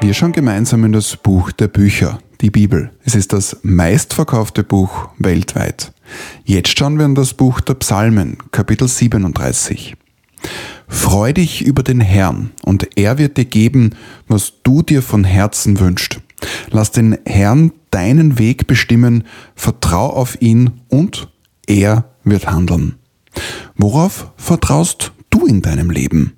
Wir schauen gemeinsam in das Buch der Bücher, die Bibel. Es ist das meistverkaufte Buch weltweit. Jetzt schauen wir in das Buch der Psalmen, Kapitel 37. Freu dich über den Herrn, und er wird dir geben, was du dir von Herzen wünschst. Lass den Herrn deinen Weg bestimmen, vertrau auf ihn und er wird handeln. Worauf vertraust du in deinem Leben?